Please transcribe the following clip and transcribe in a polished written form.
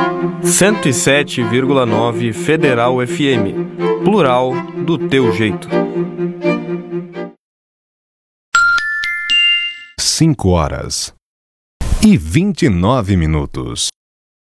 107,9 Federal FM. Plural do teu jeito. 5 horas e 29 minutos.